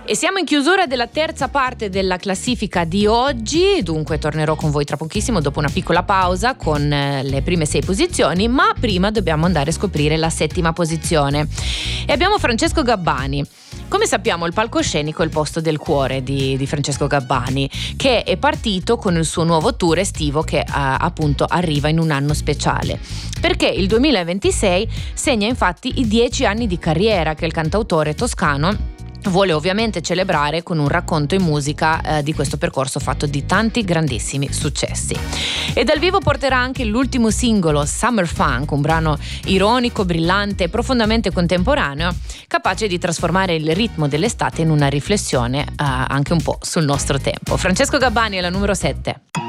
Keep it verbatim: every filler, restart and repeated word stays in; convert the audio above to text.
E siamo in chiusura della terza parte della classifica di oggi, dunque tornerò con voi tra pochissimo dopo una piccola pausa con le prime sei posizioni, ma prima dobbiamo andare a scoprire la settima posizione. E abbiamo Francesco Gabbani. Come sappiamo, il palcoscenico è il posto del cuore di, di Francesco Gabbani, che è partito con il suo nuovo tour estivo che uh, appunto arriva in un anno speciale, perché il duemilaventisei segna infatti i dieci anni di carriera che il cantautore toscano vuole ovviamente celebrare con un racconto in musica eh, di questo percorso fatto di tanti grandissimi successi. E dal vivo porterà anche l'ultimo singolo, Summer Funk, un brano ironico, brillante e profondamente contemporaneo, capace di trasformare il ritmo dell'estate in una riflessione eh, anche un po' sul nostro tempo. Francesco Gabbani è la numero sette.